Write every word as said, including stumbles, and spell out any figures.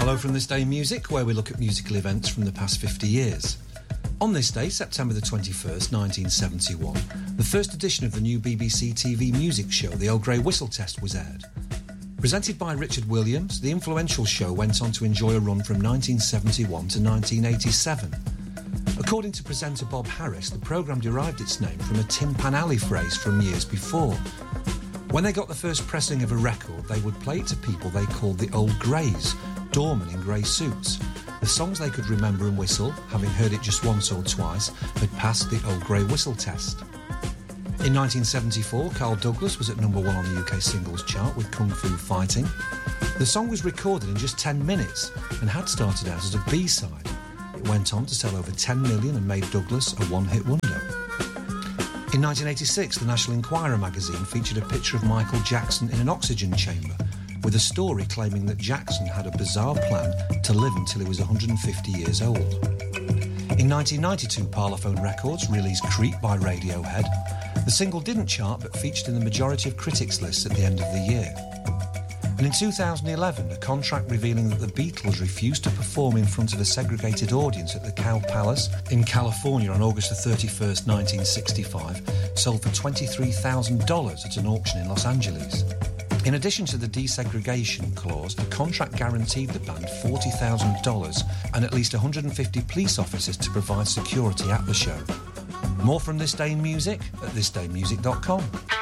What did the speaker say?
Hello from This Day in Music, where we look at musical events from the past fifty years. On this day, September the twenty-first, nineteen seventy-one, the first edition of the new B B C T V music show, The Old Grey Whistle Test, was aired. Presented by Richard Williams, the influential show went on to enjoy a run from nineteen seventy-one to nineteen eighty-seven. According to presenter Bob Harris, the programme derived its name from a Tin Pan Alley phrase from years before. When they got the first pressing of a record, they would play it to people they called the Old Greys, doormen in grey suits. The songs they could remember and whistle, having heard it just once or twice, had passed the Old Grey Whistle Test. In nineteen seventy-four, Carl Douglas was at number one on the U K singles chart with Kung Fu Fighting. The song was recorded in just ten minutes and had started out as a B-side. It went on to sell over ten million and made Douglas a one-hit wonder. In nineteen eighty-six, the National Enquirer magazine featured a picture of Michael Jackson in an oxygen chamber, with a story claiming that Jackson had a bizarre plan to live until he was one hundred fifty years old. In nineteen ninety-two, Parlophone Records released Creep by Radiohead. The single didn't chart but featured in the majority of critics' lists at the end of the year. And in two thousand eleven, a contract revealing that the Beatles refused to perform in front of a segregated audience at the Cow Palace in California on August the thirty-first, nineteen sixty-five, sold for twenty-three thousand dollars at an auction in Los Angeles. In addition to the desegregation clause, the contract guaranteed the band forty thousand dollars and at least one hundred fifty police officers to provide security at the show. More from This Day in Music at this day music dot com.